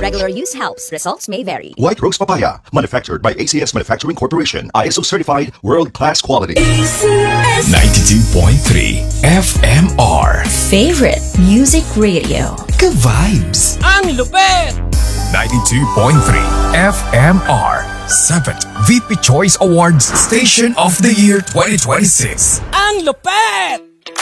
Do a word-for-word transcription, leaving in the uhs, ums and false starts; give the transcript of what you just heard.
Regular use helps. Results may vary. White Rose Papaya, manufactured by A C S Manufacturing Corporation, I S O certified, world-class quality. ninety-two point three F M R. Favorite Music Radio. Ka-vibes. Ang lupet! ninety-two point three F M R. seventh V P Choice Awards Station of the Year twenty twenty-six. Ang lupet!